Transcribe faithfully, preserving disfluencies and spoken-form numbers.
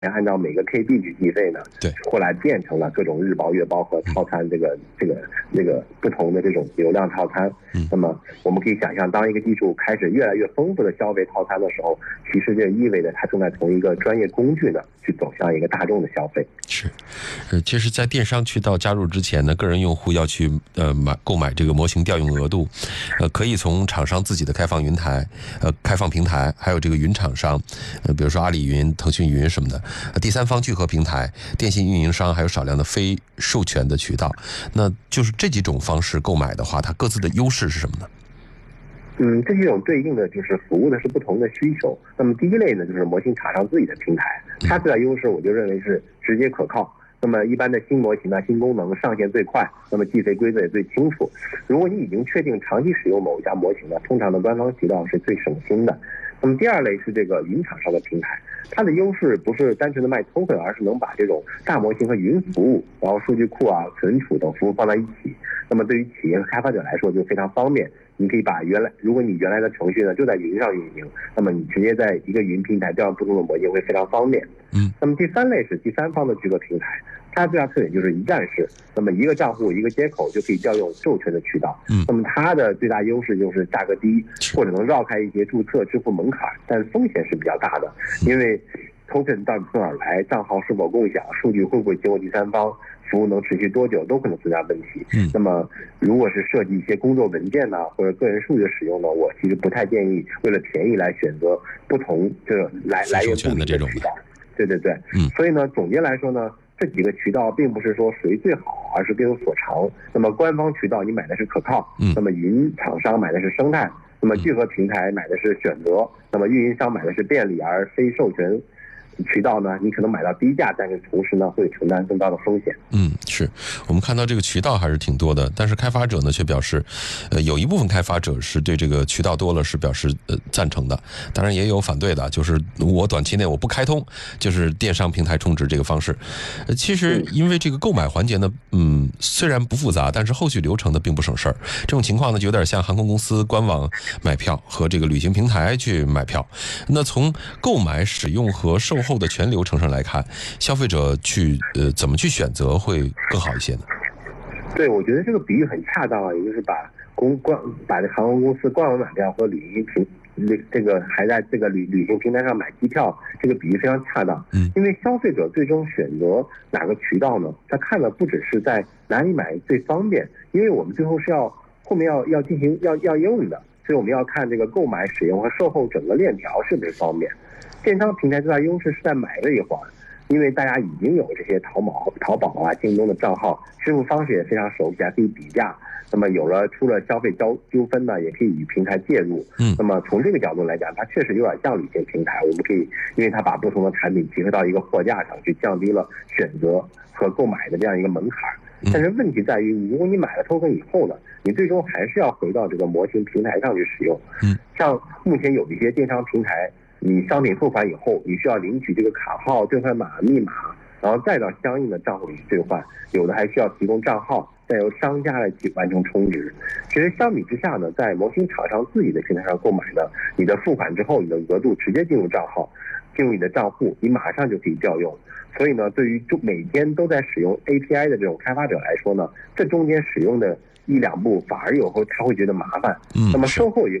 按照每个 K B 去计费呢， 对， 后来变成了各种日包、月包和套餐这个这个这个不同的这种流量套餐。 嗯， 那么我们可以想象，当一个技术开始越来越丰富的消费套餐的时候，其实这意味着它正在从一个专业工具呢，去走向一个大众的消费。 是，呃，其实，在电商渠道加入之前呢，个人用户要去呃买购买这个模型调用额度，呃，可以从厂商自己的开放云台、呃开放平台，还有这个云厂商，呃，比如说阿里云、腾讯云什么的，呃、第三方聚合平台、电信运营商，还有少量的非授权的渠道。那就是这几种方式购买的话，它各自的优势是什么呢？ 嗯，这几种对应的就是服务的是不同的需求。那么第一类呢，就是模型厂商自己的平台，它最大优势我就认为是直接可靠。那么一般的新模型呢，新功能上线最快，那么计费规则也最清楚。如果你已经确定长期使用某一家模型呢，通常的官方渠道是最省心的。那么第二类是这个云厂商的平台，它的优势不是单纯的卖token，而是能把这种大模型和云服务，然后数据库啊、存储等服务放在一起。那么对于企业和开发者来说就非常方便。你可以把原来，如果你原来的程序呢就在云上运营，那么你直接在一个云平台调用不同的模型会非常方便。 嗯， 那么第三类是第三方的聚合平台，它最大特点就是一站式，那么一个账户一个接口就可以调用授权的渠道。 嗯， 那么它的最大优势就是价格低，或者能绕开一些注册支付门槛，但风险是比较大的，因为 token 到底从哪儿来，账号是否共享，数据会不会经过第三方，服务能持续多久，都可能存在问题。 嗯， 那么如果是涉及一些工作文件呢，或者个人数据的使用呢，我其实不太建议为了便宜来选择不同这来来源不明的渠道。对对对， 嗯， 所以呢，总结来说呢，这几个渠道并不是说谁最好，而是各有所长。那么官方渠道你买的是可靠， 嗯， 那么云厂商买的是生态，那么聚合平台买的是选择，那么运营商买的是便利，而非授权渠道呢，你可能买到低价，但是同时呢会承担更高的风险。 嗯，是我们看到这个渠道还是挺多的，但是开发者呢却表示，呃，有一部分开发者是对这个渠道多了是表示呃赞成的，当然也有反对的，就是我短期内我不开通，就是电商平台充值这个方式。呃，其实因为这个购买环节呢，嗯，虽然不复杂，但是后续流程呢并不省事儿。这种情况呢，就有点像航空公司官网买票和这个旅行平台去买票。那从购买、使用和售后的全流程上来看，消费者去呃怎么去选择会更好一些呢？ 对，我觉得这个比喻很恰当啊，也就是把公官把这航空公司官网买票和旅行平这这个还在这个旅旅行平台上买机票，这个比喻非常恰当。 嗯， 因为消费者最终选择哪个渠道呢？他看的不只是在哪里买最方便，因为我们最后是要后面要要进行要要用的，所以我们要看这个购买、使用和售后整个链条是不是方便。电商平台最大优势是在买这一环，因为大家已经有这些淘宝、淘宝啊、京东的账号，支付方式也非常熟悉，还可以比价。那么有了出了消费纠纠纷呢，也可以与平台介入。 嗯， 那么从这个角度来讲，它确实有点像旅行平台，我们可以，因为它把不同的产品集合到一个货架上去，降低了选择和购买的这样一个门槛。但是问题在于，如果你买了 token 以后呢，你最终还是要回到这个模型平台上去使用。 嗯， 像目前有一些电商平台，你商品付款以后，你需要领取这个卡号、兑换码、密码，然后再到相应的账户里去兑换，有的还需要提供账号，再由商家来去完成充值。其实相比之下呢，在模型厂商自己的平台上购买呢，你的付款之后，你的额度直接进入账号，进入你的账户，你马上就可以调用。所以呢，对于每天都在使用 A P I 的这种开发者来说呢，这中间使用的一两步反而有时候他会觉得麻烦。 嗯， 那么售后也